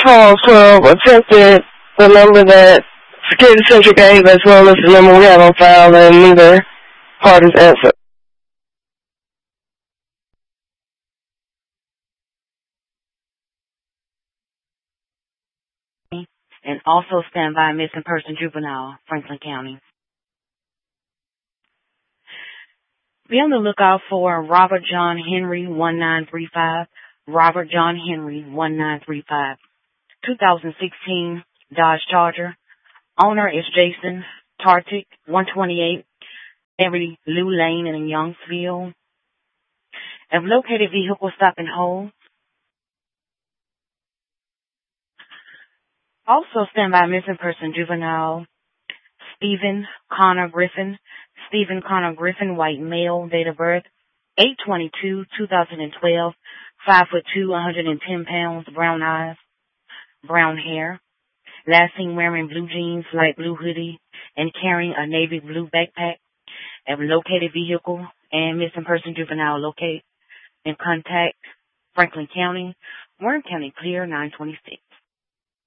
1212 attempted the number that Security Central gave as well as the number we have on file, and neither party's answered. And also stand by missing person juvenile, Franklin County. Be on the lookout for Robert John Henry 1935. Robert John Henry 1935. 2016 Dodge Charger. Owner is Jason Tartic, 128 Every Lou Lane in Youngsville. If located vehicle, stop and hold. Also stand by missing person juvenile, Stephen Connor Griffin. Stephen Connor Griffin, white male, date of birth 8/22/2012, 5'2", 110 pounds, brown eyes, brown hair. Last seen wearing blue jeans, light blue hoodie, and carrying a navy blue backpack. If located vehicle and missing person juvenile, locate and contact Franklin County, Warren County Clear 926.